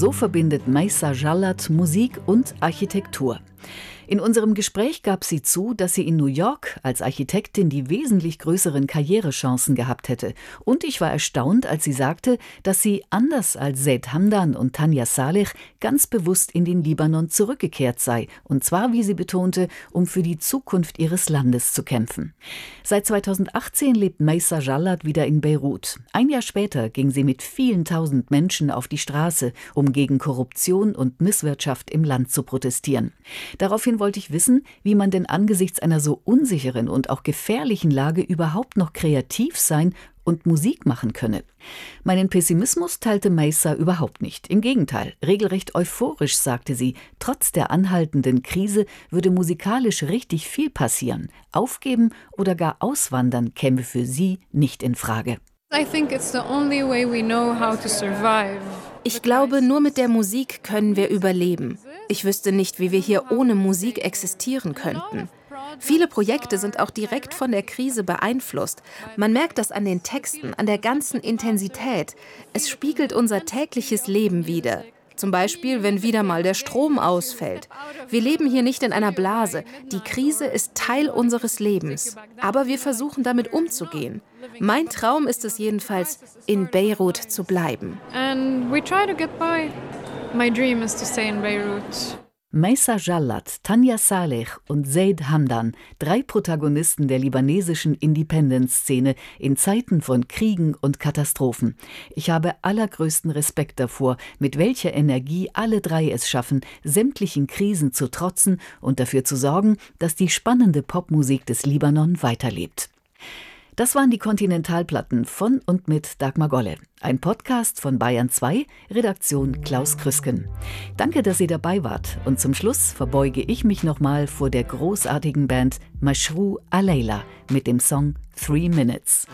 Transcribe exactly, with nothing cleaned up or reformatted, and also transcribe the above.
So verbindet Maysa Jallat Musik und Architektur. In unserem Gespräch gab sie zu, dass sie in New York als Architektin die wesentlich größeren Karrierechancen gehabt hätte. Und ich war erstaunt, als sie sagte, dass sie, anders als Zeid Hamdan und Tanja Saleh, ganz bewusst in den Libanon zurückgekehrt sei. Und zwar, wie sie betonte, um für die Zukunft ihres Landes zu kämpfen. Seit zweitausendachtzehn lebt Maysa Jallat wieder in Beirut. Ein Jahr später ging sie mit vielen tausend Menschen auf die Straße, um gegen Korruption und Misswirtschaft im Land zu protestieren. Daraufhin wollte ich wissen, wie man denn angesichts einer so unsicheren und auch gefährlichen Lage überhaupt noch kreativ sein und Musik machen könne. Meinen Pessimismus teilte Maysa überhaupt nicht. Im Gegenteil, regelrecht euphorisch sagte sie, trotz der anhaltenden Krise würde musikalisch richtig viel passieren. Aufgeben oder gar auswandern käme für sie nicht in Frage. Ich glaube, nur mit der Musik können wir überleben. Ich wüsste nicht, wie wir hier ohne Musik existieren könnten. Viele Projekte sind auch direkt von der Krise beeinflusst. Man merkt das an den Texten, an der ganzen Intensität. Es spiegelt unser tägliches Leben wider. Zum Beispiel, wenn wieder mal der Strom ausfällt. Wir leben hier nicht in einer Blase. Die Krise ist Teil unseres Lebens. Aber wir versuchen damit umzugehen. Mein Traum ist es jedenfalls, in Beirut zu bleiben. And we try to get by. My dream is to stay in Beirut. Maysa Jallat, Tanja Saleh und Zeid Hamdan, drei Protagonisten der libanesischen Independence-Szene in Zeiten von Kriegen und Katastrophen. Ich habe allergrößten Respekt davor, mit welcher Energie alle drei es schaffen, sämtlichen Krisen zu trotzen und dafür zu sorgen, dass die spannende Popmusik des Libanon weiterlebt. Das waren die Kontinentalplatten von und mit Dagmar Golle. Ein Podcast von Bayern zwei, Redaktion Klaus Krüsken. Danke, dass ihr dabei wart. Und zum Schluss verbeuge ich mich nochmal vor der großartigen Band Mashru Alayla mit dem Song Three Minutes.